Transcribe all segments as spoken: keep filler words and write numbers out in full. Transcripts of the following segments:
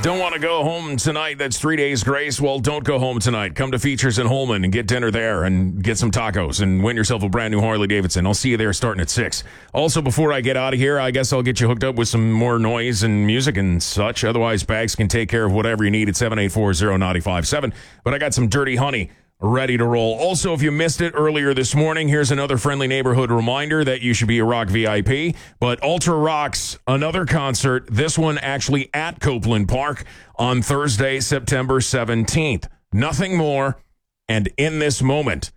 Don't want to go home tonight? That's three days grace. Well, don't go home tonight. Come to Features in Holman and get dinner there and get some tacos and win yourself a brand new Harley Davidson. I'll see you there starting at six. Also, before I get out of here, I guess I'll get you hooked up with some more noise and music and such. Otherwise, Bags can take care of whatever you need at seven eight four zero nine five seven. But I got some Dirty Honey ready to roll. Also, if you missed it earlier this morning, here's another friendly neighborhood reminder that you should be a Rock V I P. But Ultra Rocks, another concert, this one actually at Copeland Park on Thursday, September seventeenth. Nothing more. And in this moment,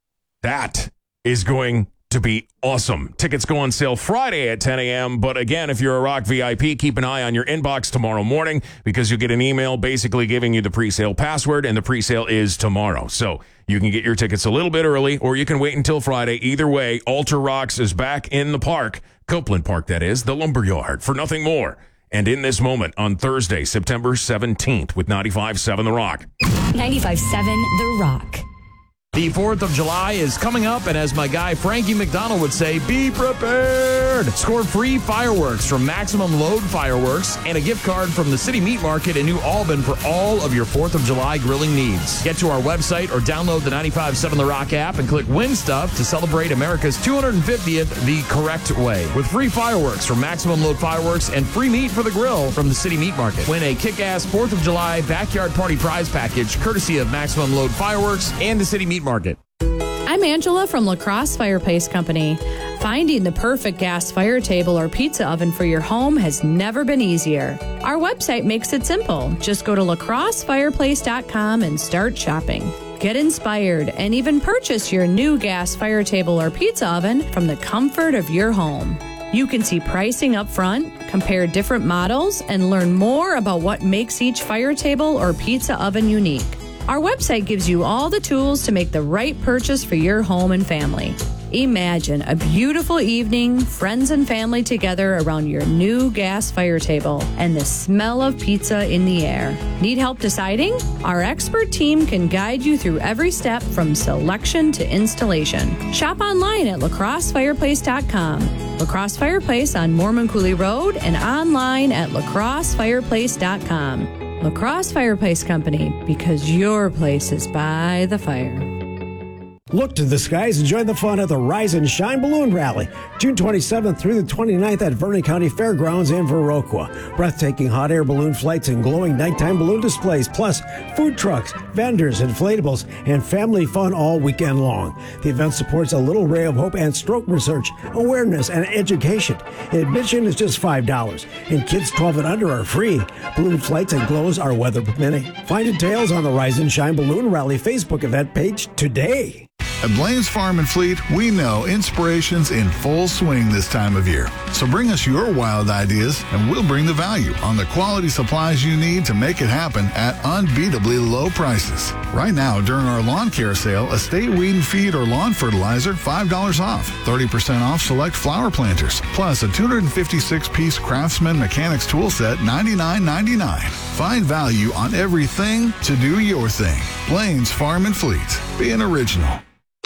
that is going to be awesome. Tickets go on sale Friday at ten a.m. But again, if you're a Rock V I P, keep an eye on your inbox tomorrow morning because you'll get an email basically giving you the pre-sale password, and the pre-sale is tomorrow. So you can get your tickets a little bit early, or you can wait until Friday. Either way, Ultra Rocks is back in the park, Copeland Park, that is, the Lumberyard, for nothing more. And in this moment on Thursday, September seventeenth, with ninety-five point seven The Rock. ninety-five point seven The Rock. The fourth of July is coming up, and as my guy Frankie McDonald would say, be prepared. Score free fireworks from Maximum Load Fireworks and a gift card from the City Meat Market in New Albin for all of your fourth of July grilling needs. Get to our website or download the ninety-five point seven The Rock app and click Win Stuff to celebrate America's two hundred fiftieth the correct way. With free fireworks from Maximum Load Fireworks and free meat for the grill from the City Meat Market. Win a kick-ass fourth of July backyard party prize package courtesy of Maximum Load Fireworks and the City Meat Market. I'm Angela from La Crosse Fireplace Company. Finding the perfect gas fire table or pizza oven for your home has never been easier. Our website makes it simple. Just go to la crosse fireplace dot com and start shopping. Get inspired and even purchase your new gas fire table or pizza oven from the comfort of your home. You can see pricing up front, compare different models, and learn more about what makes each fire table or pizza oven unique. Our website gives you all the tools to make the right purchase for your home and family. Imagine a beautiful evening, friends and family together around your new gas fire table and the smell of pizza in the air. Need help deciding? Our expert team can guide you through every step from selection to installation. Shop online at la crosse fireplace dot com. La Crosse Fireplace on Mormon Cooley Road and online at la crosse fireplace dot com. La Crosse Fireplace Company, because your place is by the fire. Look to the skies and join the fun at the Rise and Shine Balloon Rally, June twenty-seventh through the twenty-ninth at Vernon County Fairgrounds in Viroqua. Breathtaking hot air balloon flights and glowing nighttime balloon displays, plus food trucks, vendors, inflatables, and family fun all weekend long. The event supports a Little Ray of Hope and stroke research, awareness, and education. Admission is just five dollars, and kids twelve and under are free. Balloon flights and glows are weather permitting. Find details on the Rise and Shine Balloon Rally Facebook event page today. At Blaine's Farm and Fleet, we know inspiration's in full swing this time of year. So bring us your wild ideas, and we'll bring the value on the quality supplies you need to make it happen at unbeatably low prices. Right now, during our lawn care sale, Estate Weed and Feed or lawn fertilizer, five dollars off. thirty percent off select flower planters. Plus a two hundred fifty-six piece Craftsman Mechanics tool set, ninety-nine ninety-nine. Find value on everything to do your thing. Blaine's Farm and Fleet. Be an original.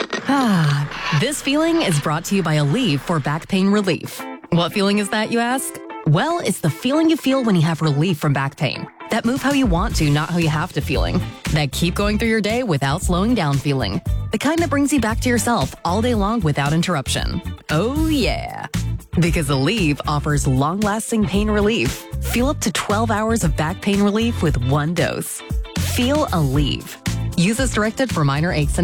Ah, this feeling is brought to you by Aleve for back pain relief. What feeling is that, you ask? Well, it's the feeling you feel when you have relief from back pain. That move how you want to, not how you have to feeling. That keep going through your day without slowing down feeling. The kind that brings you back to yourself all day long without interruption. Oh, yeah. Because Aleve offers long-lasting pain relief. Feel up to twelve hours of back pain relief with one dose. Feel Aleve. Use as directed for minor aches and